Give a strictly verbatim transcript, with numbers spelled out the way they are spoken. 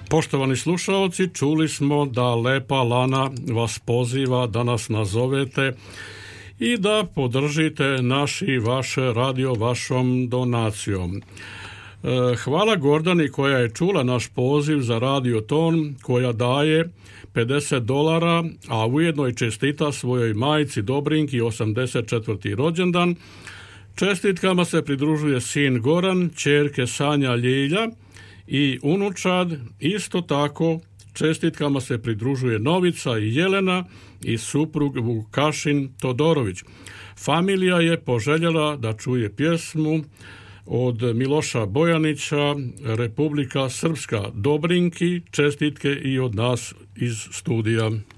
Poštovani slušalci, čuli smo da Lepa Lana vas poziva da nas nazovete i da podržite naš i vaš radio vašom donacijom. Hvala Gordani koja je čula naš poziv za Radio Ton, koja daje pedeset dolara, a ujedno i čestita svojoj majci Dobrinki osamdeset četvrti rođendan. Čestitkama se pridružuje sin Goran, ćerke Sanja Ljilja i unučad. Isto tako čestitkama se pridružuje Novica i Jelena i suprug Vukašin Todorović. Familija je poželjela da čuje pjesmu od Miloša Bojanića, Republika Srpska. Dobrinki, čestitke i od nas iz studija.